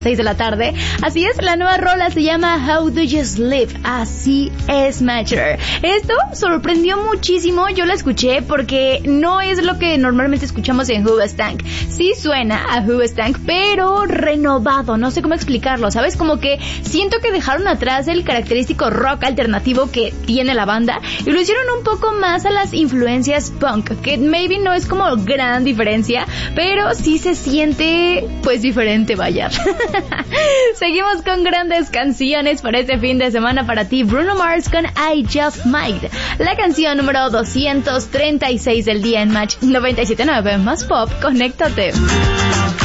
6 de la tarde. Así es, la nueva rola se llama How Do You Sleep. Así es, Matcher. Esto sorprendió muchísimo. Yo la escuché porque no es lo que normalmente escuchamos en Hoobastank. Sí suena a Hoobastank, pero renovado. No sé cómo explicarlo, ¿sabes? Como que siento que dejaron atrás el característico rock alternativo que tiene la banda y lo hicieron un poco más a las influencias punk, que maybe no es como gran diferencia, pero sí se siente pues diferente, vaya. Seguimos con grandes canciones para este fin de semana para ti. Bruno Mars con I Just Might, la canción número 236 del día en Match 97.9 más pop. Conéctate.